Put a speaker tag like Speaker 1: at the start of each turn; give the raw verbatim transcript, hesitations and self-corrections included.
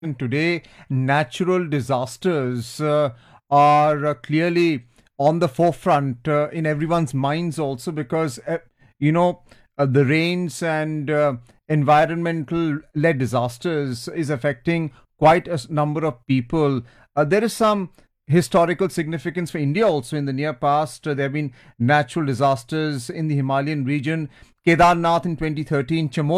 Speaker 1: And today, natural disasters uh, are uh, clearly on the forefront uh, in everyone's minds, also because, uh, you know, uh, the rains and uh, environmental led disasters is affecting quite a s- number of people. Uh, there is some historical significance for India also in the near past. Uh, there have been natural disasters in the Himalayan region. Kedarnath in twenty thirteen,